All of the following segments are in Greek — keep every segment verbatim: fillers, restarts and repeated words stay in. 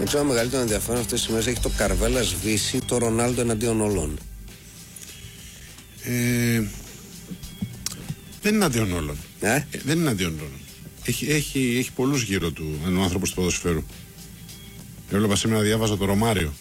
Δεν ξέρω, μεγαλύτερο ενδιαφέρον αυτές τις μέρες έχει το Καρβέλα σβήσει το Ρονάλντο εναντίον όλων. Ε, δεν είναι αντίον όλων. Ε? Ε, δεν είναι αντίον όλων. Έχει, έχει, έχει πολλούς γύρω του έναν άνθρωπο του ποδοσφαίρου. Έβλεπα σήμερα, διάβαζα το Ρωμάριο,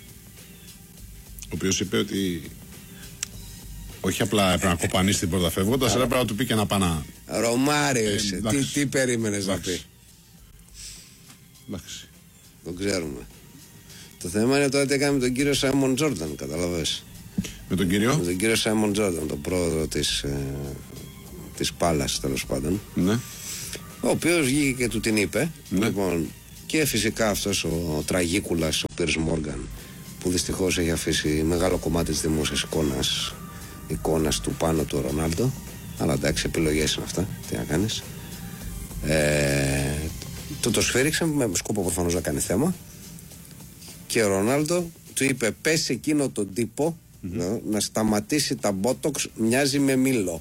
ο οποίος είπε ότι όχι απλά έπρεπε να κοπανίσει την πόρτα φεύγοντας, αλλά έπρεπε να του πει και να πάει να. Ρωμάριο είσαι. Ε, τι, τι περίμενες να πει? Εντάξει. Το ξέρουμε. Το θέμα είναι τώρα τι έκανε με τον κύριο Σάιμον Τζόρνταν, καταλαβες. Με τον κύριο? Με τον κύριο Σάιμον Τζόρνταν, τον πρόεδρο της, ε, της Πάλας, τέλος πάντων. Ναι. Ο οποίος βγήκε και του την είπε. Ναι. Λοιπόν, και φυσικά αυτός ο, ο τραγίκουλας, ο Πίρς Μόργαν, που δυστυχώς έχει αφήσει μεγάλο κομμάτι της δημόσιας εικόνας, εικόνας του πάνω του Ρονάλντο. Αλλά εντάξει, επιλογές είναι αυτά. Τι να κάνεις. Ε, του το σφύριξε με σκοπό προφανώς να κάνει θέμα. Και ο Ρονάλντο του είπε: πες εκείνο τον τύπο mm-hmm. να, να σταματήσει τα μπότοξ, μοιάζει με μήλο.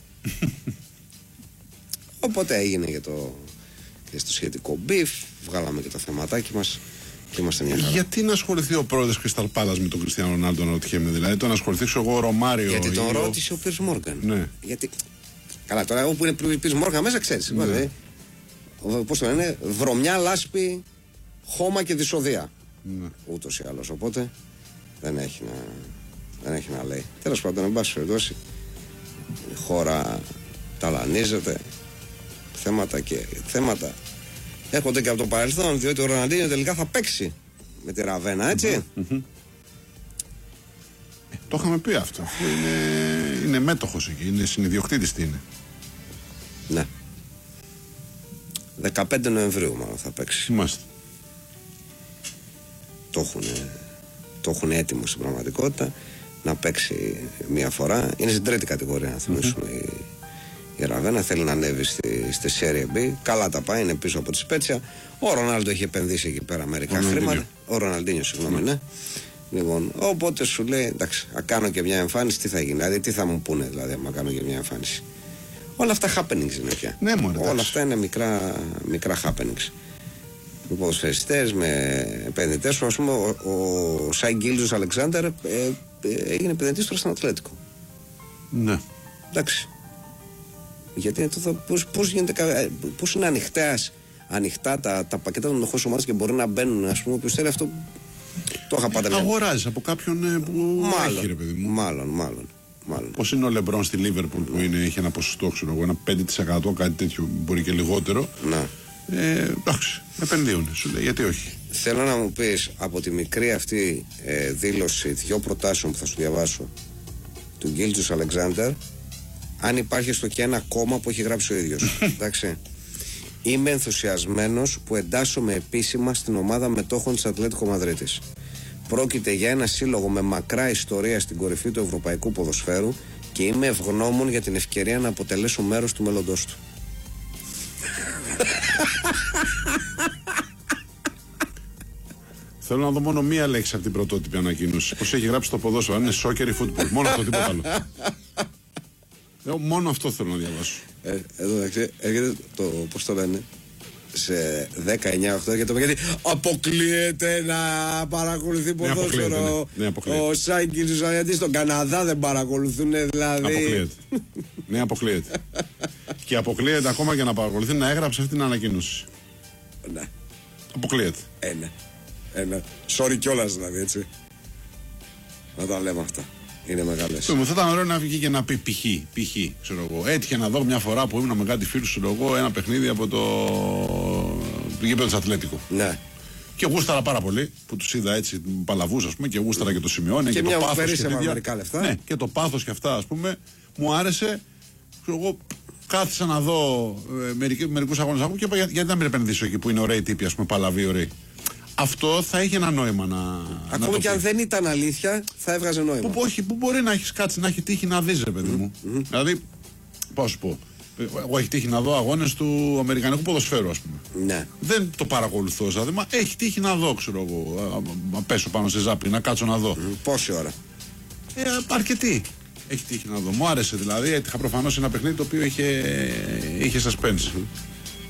Οπότε έγινε και το, και στο σχετικό μπιφ, βγάλαμε και το θεματάκι μας και είμαστε μια χαρά. Γιατί να ασχοληθεί ο πρόεδρος Κρίσταλ Πάλας με τον Κριστιάνο Ρονάλντο, να ρωτιέμαι? Δηλαδή το να ασχοληθεί εγώ ο Ρωμάριο? Γιατί τον ο... ρώτησε ο Πίρς Μόργαν. Ναι. Γιατί... Καλά, τώρα εγώ που είναι Πίρς Μόργαν μέσα ξέρεις. Ναι. Δηλαδή, πώς το λένε, βρωμιά, λάσπη, χώμα και δυσοδεία. Ναι. Ούτως ή άλλως. Οπότε δεν έχει να, δεν έχει να λέει. Τέλος πάντων, εν πάση περιπτώσει, η χώρα ταλανίζεται. Θέματα και θέματα έρχονται και από το παρελθόν, διότι ο Ροναλντίνιο τελικά θα παίξει με τη Ραβένα, έτσι. Mm-hmm. Mm-hmm. Ε, το είχαμε πει αυτό. Είναι, είναι μέτοχος εκεί, είναι συνειδιοκτήτης. Τι είναι? Ναι. δεκαπέντε Νοεμβρίου μάλλον θα παίξει. Είμαστε. Το έχουν, το έχουν έτοιμο στην πραγματικότητα να παίξει μία φορά. Είναι στην τρίτη κατηγορία, να θυμίσουμε. Mm-hmm. η, η Ραβένα θέλει να ανέβει στη, στη Serie B. Καλά τα πάει, είναι πίσω από τη Σπέτσια. Ο Ρονάλντο έχει επενδύσει εκεί πέρα μερικά χρήματα. Ο Ροναλντίνιο, συγγνώμη, ναι. Λοιπόν, οπότε σου λέει: εντάξει, να κάνω και μια εμφάνιση, τι θα γίνει? Δηλαδή, τι θα μου πούνε, δηλαδή, άμα κάνω και μια εμφάνιση? Όλα αυτά happenings είναι πια. Ναι, μωρέ, όλα αυτά είναι μικρά, μικρά happenings. Με ποδοσφαιριστές, με επενδυτές. Ας πούμε, ο, ο Σάι Γκίλζος Αλεξάνδερ ε, ε, έγινε επενδυτής τώρα στην Ατλέτικο. Ναι. Εντάξει. Γιατί το, πώς, πώς, γίνεται, πώς είναι ανοιχτές, ανοιχτά τα, τα πακέτα των μετοχών ομάδας και μπορεί να μπαίνουν, ας πούμε, όποιος θέλει αυτό. Το είχα πάντα. Αγοράζεις από κάποιον που μάλλον, έχει, ρε παιδί μου. Μάλλον, μάλλον. μάλλον. Πώς είναι ο Λεμπρόν στη Λίβερπουλ που είναι, έχει ένα ποσοστό, ξέρω εγώ, ένα πέντε τοις εκατό, κάτι τέτοιο, μπορεί και λιγότερο. Να. Ε, εντάξει, επενδύουν, σου λέει, γιατί όχι. Θέλω να μου πεις από τη μικρή αυτή ε, δήλωση δυο προτάσεων που θα σου διαβάσω του Γκίλτζους Αλεξάνδερ, αν υπάρχει στο και ένα κόμμα που έχει γράψει ο ίδιος. Εντάξει. Είμαι ενθουσιασμένος που εντάσσομαι επίσημα στην ομάδα μετόχων της Ατλέτικο Μαδρίτης. Πρόκειται για ένα σύλλογο με μακρά ιστορία στην κορυφή του ευρωπαϊκού ποδοσφαίρου και είμαι ευγνώμων για την ευκαιρία να αποτελέσω μέρος του μέλλοντός του. Θέλω να δω μόνο μία λέξη από την πρωτότυπη ανακοίνωση. Πώς έχει γράψει το ποδόσφαιρο, αν είναι soccer ή football. Μόνο αυτό, τίποτα άλλο. Εγώ μόνο αυτό θέλω να διαβάσω. Ε, εδώ εντάξει, έρχεται το, πώς το λένε, σε δέκα εννιά οκτώ γιατί, γιατί αποκλείεται να παρακολουθεί ποδόσφαιρο. Ναι, ναι, ο Σάικης γιατί στον Καναδά δεν παρακολουθούν, δηλαδή. Αποκλείεται. Ναι, αποκλείεται. Και αποκλείεται ακόμα και να παρακολουθεί να έγραψε αυτή την ανακοίνωση. Ναι. Αποκλείεται. Ένα. Ένα. Sorry κιόλας, δηλαδή, έτσι. Να τα λέμε αυτά. Είναι μεγάλες. Θα ήταν ωραίο να βγει και να πει π.χ. π.χ. ξέρω εγώ. Έτυχε να δω μια φορά που ήμουν με κάτι φίλους, ξέρω εγώ, ένα παιχνίδι από το, το γήπεδο της Ατλέτικο. Ναι. Και γούσταρα πάρα πολύ που τους είδα έτσι παλαβούς, ας πούμε, και γούσταρα και το Σιμεώνε και, και το πάθος και τέτοια. Λεφτά. Ναι, και το πάθος και αυτά, ας πούμε, μου άρεσε. Εγώ κάθισα να δω ε, μερικούς αγώνες να πω και είπα, γιατί να μην επενδύσω εκεί που είναι ωραίοι τύποι, ας πούμε, παλαβοί, ωραίοι. Αυτό θα είχε ένα νόημα να. Ακόμα να και αν δεν ήταν αλήθεια, θα έβγαζε νόημα. Που, όχι, που μπορεί να έχει κάτσει, να έχει τύχει να δει, ρε παιδί μου. Mm-hmm. Δηλαδή, πώς σου πω. Εγώ έχει τύχει να δω αγώνες του Αμερικανικού ποδοσφαίρου, ας πούμε. Ναι. Δεν το παρακολουθώ, δηλαδή, μα έχει τύχει να δω, ξέρω εγώ. Να πέσω πάνω σε ζάπη, να κάτσω να δω. Mm, πόση ώρα? Ε, αρκετή. Έχει τύχει να δω. Μου άρεσε δηλαδή. Έτυχα προφανώς ένα παιχνίδι το οποίο είχε, είχε suspense. Mm-hmm.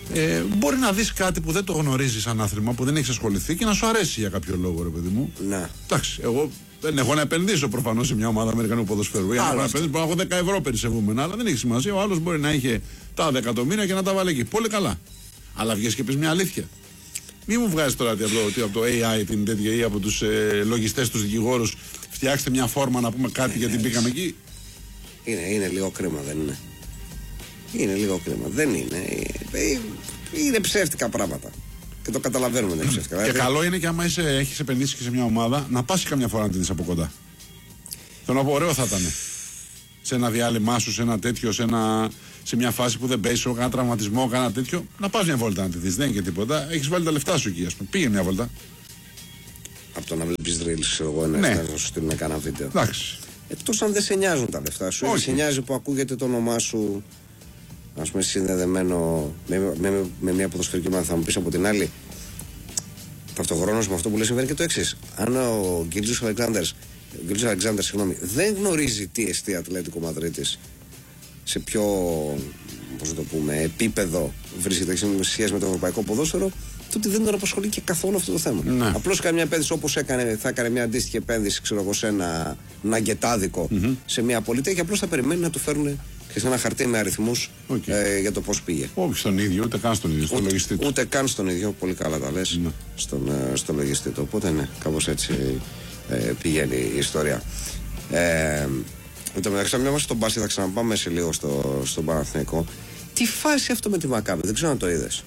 Ε, μπορεί να δεις κάτι που δεν το γνωρίζεις σαν άθλημα, που δεν έχεις ασχοληθεί και να σου αρέσει για κάποιο λόγο, ρε παιδί μου. Να. Εντάξει, εγώ δεν έχω να επενδύσω προφανώς σε μια ομάδα Αμερικανού ποδοσφαίρου. Για να επενδύσω, μπορώ να έχω δέκα ευρώ περισσευούμενα, αλλά δεν έχει σημασία. Ο άλλος μπορεί να είχε τα δέκα εκατομμύρια και να τα βάλει εκεί. Πολύ καλά. Αλλά βγες και πεις μια αλήθεια. Μην μου βγάζεις τώρα από το, από το έι άι την τέτοια ή από τους ε, λογιστές, τους δικηγόρους. Φτιάξτε μια φόρμα να πούμε κάτι γιατί μπήκαμε εκεί. Είναι, είναι λίγο κρίμα, δεν είναι. Είναι λίγο κρίμα. Δεν είναι. Είναι ψεύτικα πράγματα. Και το καταλαβαίνουμε είναι ψεύτικα. Και δηλαδή... καλό είναι και άμα έχει επενδύσει και σε μια ομάδα να πας καμιά φορά να την δεις από κοντά. Θέλω να πω, ωραίο θα ήταν. Σε ένα διάλειμμα σου, σε ένα τέτοιο, σε, ένα, σε μια φάση που δεν παίζει, σε ένα τραυματισμό, κάνα τέτοιο, να πας μια βόλτα να τη δεις. Δεν είναι και τίποτα. Έχεις βάλει τα λεφτά σου εκεί, ας πούμε. Πήγε μια βόλτα. Από το να βλέπεις reels, ξέρω εγώ, ναι. Να σου στείλουν να κάνω βίντεο. Εντάξει. Εκτός αν δεν σε νοιάζουν τα λεφτά σου, ή σε νοιάζει που ακούγεται το όνομά σου, ας πούμε, συνδεδεμένο με, με, με, με μια ποδοσφαιρική ομάδα. Θα μου πεις από την άλλη, ταυτοχρόνως με αυτό που λέει συμβαίνει και το εξής. Αν ο Γκίλτζος Αλεξάνδερ, συγγνώμη, δεν γνωρίζει τι εστί Ατλέτικο Μαδρίτης, σε ποιο, πώς να το πούμε, επίπεδο βρίσκεται σε σχέση με το ευρωπαϊκό ποδόσφαιρο, τότε δεν τον απασχολεί και καθόλου αυτό το θέμα. Ναι. Απλώς κάνει μια επένδυση όπως έκανε, θα έκανε μια αντίστοιχη επένδυση, ξέρω εγώ, σε ένα ναγκετάδικο mm-hmm. σε μια πολιτεία και απλώς θα περιμένει να του φέρουν και σε ένα χαρτί με αριθμούς okay. ε, για το πώς πήγε. Όχι στον ίδιο, ούτε καν στον ίδιο, στον ούτε, λογιστή του. Ούτε καν στον ίδιο, πολύ καλά τα λες, ναι. στον, ε, στο λογιστή του. Οπότε ναι, κάπως έτσι ε, πηγαίνει η ιστορία. Ε, με το μεταξύ, μια μας στον μπάσκετ, θα ξαναπάμε σε λίγο στο, στον Παναθηναϊκό. Τι φάση αυτό με τη Μακάμπη, δεν ξέρω αν το είδες.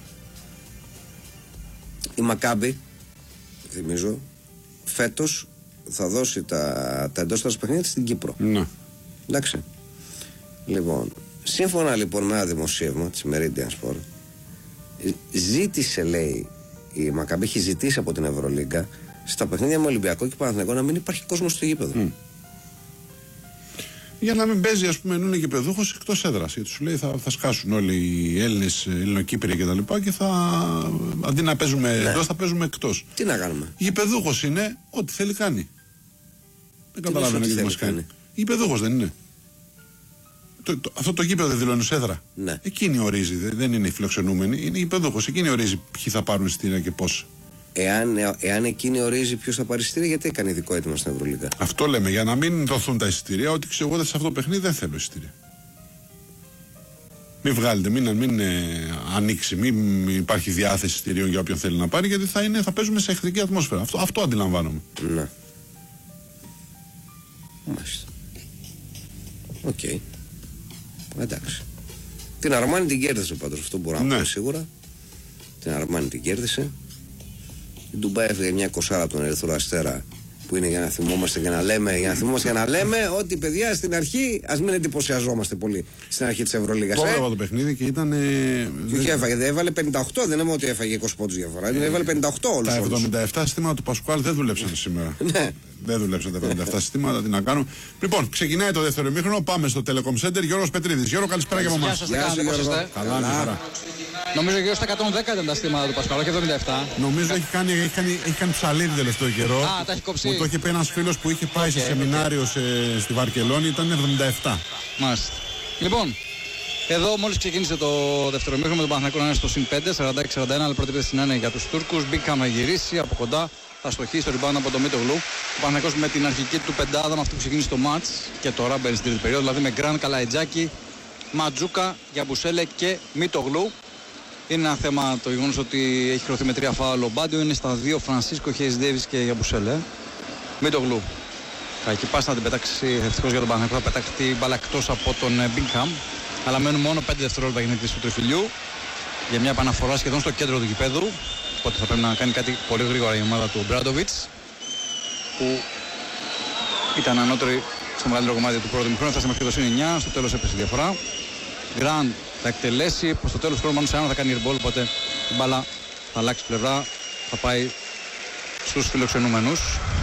Η Μακάμπη, θυμίζω, φέτος θα δώσει τα, τα εντός παιχνίδια στην Κύπρο. Ναι. Εντάξει. Λοιπόν, σύμφωνα λοιπόν με ένα δημοσίευμα της Meridian Sport, ζήτησε, λέει, η Μακάμπη έχει ζητήσει από την Ευρωλίγκα στα παιχνίδια με Ολυμπιακό και Παναθηναϊκό να μην υπάρχει κόσμος στο γήπεδο. Mm. Για να μην παίζει, ας πούμε, ενώ είναι γηπεδούχος εκτός έδρας. Γιατί σου λέει θα, θα σκάσουν όλοι οι Έλληνες, Ελληνοκύπροι και τα λοιπά και θα, αντί να παίζουμε ναι. εντός, θα παίζουμε εκτός. Τι να κάνουμε. Γηπεδούχος είναι, ό,τι θέλει κάνει. Δεν καταλαβαίνω γιατί μας κάνει. Γηπεδούχος δεν είναι. Το, το, αυτό το γήπεδο δεν δηλώνει ως έδρα. Ναι. Εκείνη ορίζει, δεν είναι η φιλοξενούμενη, είναι γηπεδούχος. Εκείνη ορίζει ποιοι θα πάρουν εισιτήρια και πώς. Εάν, εάν εκείνη ορίζει ποιος θα πάρει εισιτήρια, γιατί έκανε ειδικό έτοιμο στην Ευρωλίγκα. Αυτό λέμε, για να μην δοθούν τα εισιτήρια, ότι ξέρω εγώ σε αυτό το παιχνίδι δεν θέλω εισιτήρια. Μην βγάλετε, μην, μην ε, ανοίξει, μην υπάρχει διάθεση εισιτηρίων για όποιον θέλει να πάρει, γιατί θα, είναι, θα παίζουμε σε εχθρική ατμόσφαιρα. Αυτό, αυτό αντιλαμβάνομαι. Ναι. Μάλιστα. Οκ. Okay. Εντάξει. Την Αρμάνη την κέρδισε πάντως, αυτό μπορώ να ναι. πω σίγουρα. Την Αρμάνη την κέρδισε. Η Ντουμπάι έφυγε μια κοσάρα από τον Ερυθρό Αστέρα, που είναι για να θυμόμαστε και να λέμε, για να θυμόμαστε και να λέμε ότι, παιδιά, στην αρχή ας μην εντυπωσιαζόμαστε πολύ στην αρχή της Ευρωλίγας. Το έβαλε το παιχνίδι και ήταν. Και όχι, έφαγε, έβαλε πενήντα οκτώ, δεν είναι ότι έφαγε είκοσι πόντους διαφορά. Ε, έβαλε πενήντα οκτώ όλους. Τα εβδομήντα επτά συστήματα του Πασκουάλ δεν δουλέψαν σήμερα. Ναι. Δεν δουλέψαν τα εβδομήντα επτά συστήματα, τι να κάνουμε. Λοιπόν, ξεκινάει το δεύτερο ημίχρονο, πάμε στο Telecom Center. Γιώργος Πετρίδης. Γιώργο, καλησπέρα και από εμάς. Καλά, καλά. Νομίζω γύρω στα εκατόν δέκα ήταν τα στήματα του Πασκουάλ, όχι εβδομήντα επτά. Νομίζω έχει κάνει, έχει κάνει, έχει κάνει ψαλίδι τελευταίο καιρό. Α, τα έχει κόψει. Μου το είχε πει ένας φίλος που είχε πάει okay, σε σεμινάριο σε, στη Βαρκελόνη, ήταν εβδομήντα επτά. Μάλιστα. Λοιπόν, εδώ μόλις ξεκίνησε το δεύτερο ημίχρονο με τον Παναθηναϊκό να είναι στο συν πέντε, σαράντα έξι σαράντα ένα, αλλά πρώτη επίθεση να είναι για τους Τούρκους. Μπήκαν να γυρίσει από κοντά, θα στοχίσει το rebound από το Μίτογλου. Ο Παναθηναϊκός με την αρχική του πεντάδα, με αυτή που ξεκίνησε το μάτς και τώρα μπαίνει στην τρίτη περίοδο, δηλαδή με Γκραν, Καλαϊτζάκη, Ματζούκα, Γιαμπουσέλε και Μίτογλου. Είναι ένα θέμα το γεγονός ότι έχει χρωθεί με τρία φάουλ ο Μπάντιο. Είναι στα δύο Φρανσίσκο, Χέις Ντέιβις και Γιαμπουσέλε. Μίτογλου. Θα εκεί πάσει να την πετάξει ευτυχώς για τον Παναθηναϊκό. Θα πετάξει την μπάλα εκτός από τον Μπίνκαμ. Αλλά μένουν μόνο πέντε δευτερόλεπτα για την εκτέλεση του τριφυλιού. Για μια επαναφορά σχεδόν στο κέντρο του γηπέδου. Οπότε θα πρέπει να κάνει κάτι πολύ γρήγορα η ομάδα του Μπράντοβιτς, που ήταν ανώτερη στο μεγαλύτερο κομμάτι του πρώτου ημιχρόνου. Φτάσαμε μέχρι το συν εννιά. Στο τέλος έπεσε η διαφορά. Γκραντ θα εκτελέσει, προς το τέλος του χρόνου μάλλον σε ένα θα κάνει airball, οπότε η μπάλα θα αλλάξει πλευρά, θα πάει στους φιλοξενούμενους.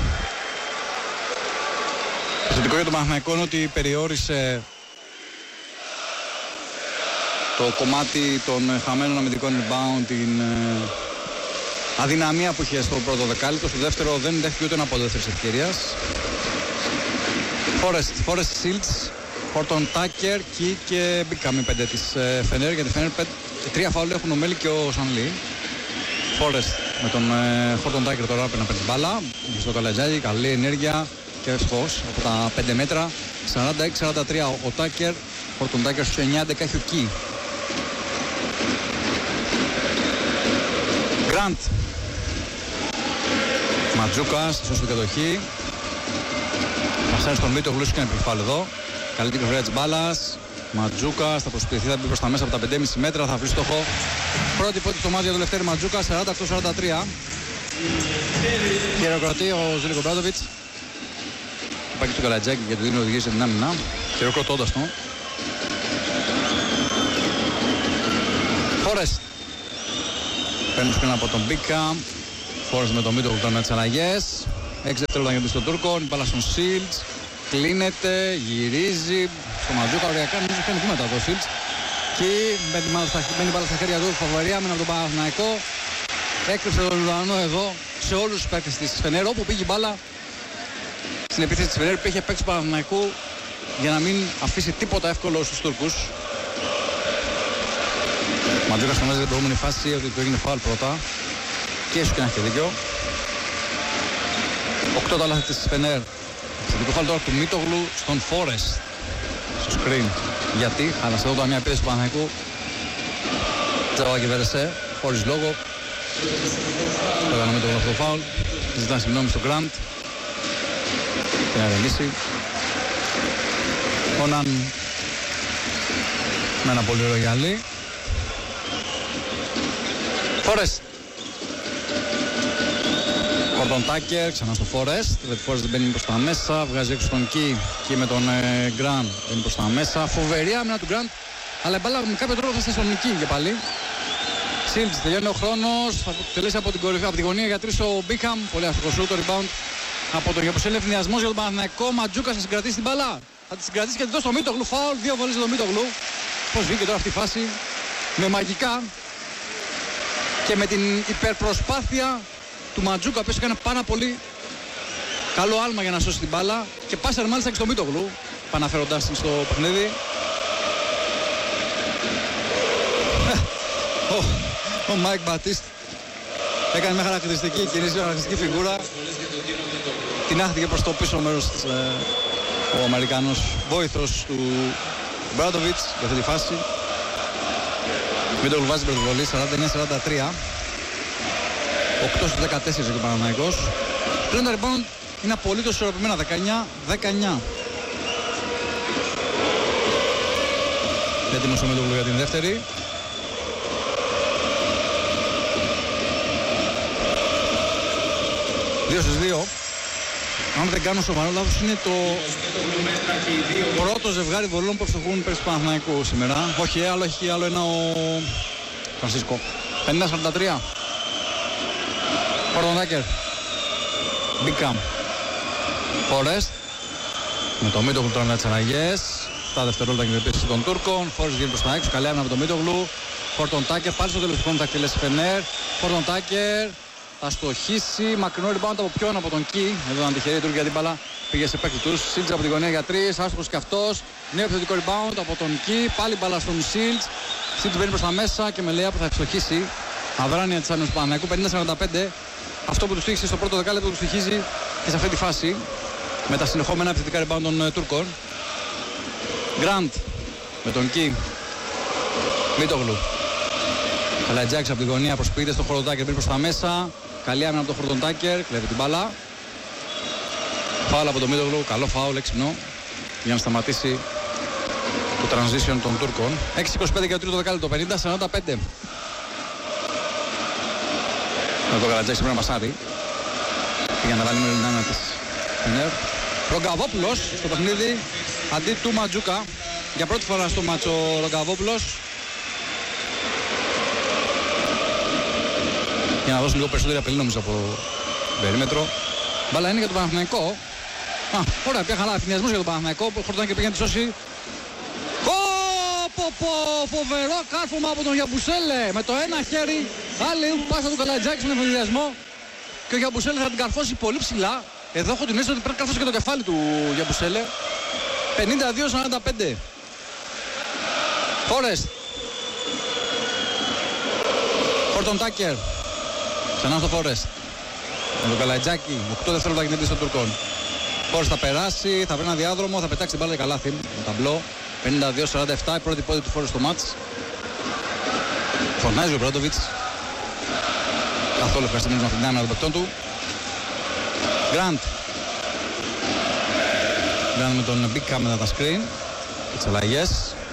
Το θετικό για τον Παναθηναϊκό είναι ότι περιόρισε το κομμάτι των χαμένων αμυντικών rebound, την ε, αδυναμία που είχε στο πρώτο δεκάλεπτο. Στο δεύτερο δεν δέχτηκε ούτε ένα από δεύτερης ευκαιρίας. Forest, Forest Shields, Χόρτον Τάκερ, Κι και Μπίκαμ, πέντε της Φενέρ, γιατί η Φενέρ Τρία φάουλ έχουν ο Μέλη και ο Σανλή. Φόρεστ με τον Χόρτον Τάκερ τώρα πρέπει να παίρνει μπάλα. Στο Καλατζάκη, καλή ενέργεια και ευτυχώς από τα πέντε μέτρα. σαράντα έξι σαράντα τρία ο Τάκερ. Χόρτον Τάκερ στους εννιά έντεκα έχει ο Κι. Γκραντ. Ματζούκας, σωστή την κατοχή. Πασάρει στον Μίτο Γλούσου και ένα επιφάλ εδώ. Καλή την πλευρά της μπάλας. Ματζούκας θα προσποιηθεί, θα μπει προς τα μέσα από τα πέντε κόμμα πέντε μέτρα, θα βρει στόχο. Πρώτη πότη στο μάτι για τον Λευτέρη Ματζούκα, σαράντα οκτώ σαράντα τρία. Χειροκροτεί ο Ζήλικο Μπράντοβιτς. Πάει και στο Καλατζάκη για το δίνει οδηγίες σε την άμυνα. Χειροκροτώντας τον. Φόρεστ. Παίρνει σκριν από τον Μπίκα. Φόρεστ με τον Μίτο που κάνει τις αλλαγές. έξι δευτερόλεπτα για τον Τούρκο. Η μπάλα στον Σίλτς. Κλείνεται, γυρίζει. Στο Ματζούκα οριακά νομίζω φαίνεται βήματα εδώ ο Σίλτς. Και μπαίνει μπάλα στα χέρια του. Φαβορία μένα από τον Παναθηναϊκό. Έκρυψε τον Λουανό εδώ σε όλους τους παίκτες της Φενέρ. Όπου πήγε η μπάλα στην επίθεση της Φενέρ που είχε παίξει του Παναθηναϊκού για να μην αφήσει τίποτα εύκολο στους Τούρκους. Ματζούκας φωνάζει την προηγούμενη φάση ότι του έγινε φάουλ πρώτα. Και ίσως και να έχει δίκιο. Οκτώ τα λάθη της Φενέρ. Εξαιρετικό φάουλ τώρα του Μίτογλου στον Φόρεστ. Στο screen. Γιατί, χάλασε εδώ τώρα μια επίθεση του Παναθηναϊκού. Τζαβά και Βερεσέ, χωρίς λόγο. Το έκανα Μίτογλου αυτό το φάουλ. Ζητάνε συγγνώμη στο Γκραντ. Και να ρεμίσει. Ο Ναν με ένα πολύ ωραίο γυαλί. Φόρεστ. Χόρτον Τάκερ, ξανά στο Φόρεστ. Ο Φόρεστ δεν μπαίνει προς τα μέσα. Βγάζει έξω τον Κι. Κι με τον ε, Γκραντ μπαίνει προς τα μέσα. Φοβερή άμυνα του Γκραντ. Αλλά η μπάλα με κάποιο τρόπο θα στήσει στον Κι και πάλι. Σίλτς, τελειώνει ο χρόνος. Θα τελέσει από την κορυφή, από τη γωνία για τρεις ο Μπίχαμ. Πολύ αστοχό σου το rebound από τον Γιαμπουσέλη. Ευθυνιασμός για τον Παναθηναϊκό. Ματζούκας θα συγκρατήσει την μπάλα. Θα τη συγκρατήσει και τη δώσει στο Μίτογλου. Φάουλ, δύο βολές στο Μίτογλου. Πώς βγήκε τώρα αυτή η φάση. Με μαγικά. Και με την υπερπροσπάθεια του Ματζούκα, ο οποίος έκανε πάρα πολύ καλό άλμα για να σώσει την μπάλα και πάσαρε μάλιστα και στο Μίτογλου, παναφέροντάς την στο παιχνίδι. ο, ο Μάικ Μπατίστ έκανε μια χαρακτηριστική κίνηση, μια χαρακτηριστική φιγούρα. Την άχθηκε προς το πίσω μέρος της, ε, ο Αμερικανός βοήθος του Μπράντοβιτς για αυτή τη φάση. Μίτογλου βάζει την πρωτοβολή σαράντα εννιά σαράντα τρία. οκτώ στους δεκατέσσερα και ο Παναθηναϊκός. Πλέον τα rebound είναι απολύτως ισορροπημένα, δεκαεννιά δεκαεννιά. Έτοιμος ο Μίτογλου για την δεύτερη. δύο στους δύο. Αν δεν κάνω σοβαρό λάθος, είναι το πρώτο ζευγάρι βολών που ευστοχούν πέρυσι του Παναθηναϊκού σήμερα. Όχι, άλλο έχει άλλο ένα ο Φρανσίσκο. πενήντα σαράντα τρία. Χόρτον Τάκερ. Μπίκαμ. Φόρεστ. Με το Μίτογλου τώρα με τις αλλαγές. Τα δευτερόλεπτα και την επίθεση των Τούρκων. Φόρεστ βγαίνει προς τα έξω. Καλή άμυνα από το Μίτογλου. Χόρτον Τάκερ. Πάλι στο τελευταίο χρόνο θα εκτελέσει Φενέρ. Χόρτον Τάκερ. Θα στοχίσει. Μακρινό rebound από ποιον, από τον Κι. Εδώ ήταν τυχερή η Τούρκη γιατί μπάλα πήγε σε παίκτη τους. Σίλτς από την γωνία για τρεις. Άστοχος και αυτός. Νέο επιθετικό rebound από τον Κι. Πάλι μπάλα στον Σίλτς. Σίλτς μπαίνει προς τα μέσα και με λέει που θα ευστοχίσει. Αδράνεια της άμυνας του Παναθηναϊκού. πενήντα σαράντα πέντε. Αυτό που του στήχησε στο πρώτο δεκάλεπτο του στοιχίζει και σε αυτή τη φάση. Με τα συνεχόμενα επιθετικά rebound των uh, Τούρκων. Γκραντ με τον Κι. Μίτογλου. Καλατζάκης από τη γωνία προσποιείται στο Χόρτον Τάκερ, μπαίνει προς τα μέσα. Καλή άμυνα από τον Χόρτον Τάκερ, κλέβει την μπάλα. Φάουλ από τον Μίτογλου, καλό φάουλ, έξυπνο. Για να σταματήσει το transition των Τούρκων. έξι είκοσι πέντε για το τρίτο δεκάλεπτο, πενήντα σαράντα πέντε. Με το Καλατζάκης πρέπει να πασάρει. Για να βάλει με την άμυνα της Φενέρ. Ρογκαβόπουλος στο παιχνίδι αντί του Ματζούκα. Για πρώτη φορά στο μάτσο ο Ρογκαβόπουλος. Για να δώσουν λίγο περισσότερη απειλή νομίζω από περίμετρο. Μπάλα είναι για τον Παναθηναϊκό. Α, ωραία, πια χαλά. Ευθυνιασμός για τον Παναθηναϊκό. Χόρτον και πήγαινε τη σώση. Ω, πω, πω, φοβερό κάρφωμα από τον Γιαμπουσέλε. Με το ένα χέρι. Άλλη πάσα του Καλατζάκη στον ευθυνιασμό. Και ο Γιαμπουσέλε θα την καρφώσει πολύ ψηλά. Εδώ έχω την αίσθηση ότι πρέπει να καρφώσει και το κεφάλι του Γιαμπουσέλε. πενήντα δύο σαράντα πέντε. Φόρεστ. Όρτον Τάκερ. Ξανά στο Φόρεστ. Με τον Καλατζάκη. οκτώ δευτερόλεπτα για την επίθεση των Τουρκών. Φόρεστ θα περάσει, θα βρει ένα διάδρομο, θα πετάξει την μπάλα για καλάθι. Με ταμπλό. πενήντα δύο σαράντα επτά, η πρώτη πόδη του Φόρεστ στο μάτς. Φωνάζει ο Μπρόντοβιτς. Καθόλου ευχαριστημένος με την άμυνα των παικτών του. Γκραντ. Γκραντ με τον Μπίκα μετά τα screen. Και τις αλλαγές.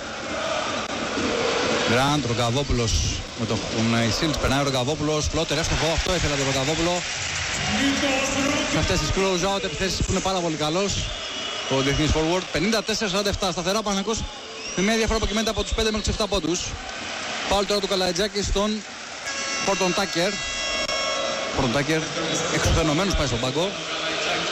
Γκραντ, Ρογκαβόπουλος με τον Ισίλτς. Περνάει ο Ρογκαβόπουλος. Φλότερ, εύστοχο. Αυτό ήθελα τον Ρογκαβόπουλο. Σε αυτές τις close out επιθέσεις που είναι πάρα πολύ καλός. Το διεθνής forward. πενήντα τέσσερα σαράντα επτά. Σταθερά Παναθηναϊκός με μια διαφορά που κυμαίνεται από τους πέντε μέχρι τους επτά πόντους. Φάουλ τώρα του Καλατζάκη στον Όρτον Τάκερ. Όρτον Τάκερ εξουθενωμένος πάει στον πάγκο.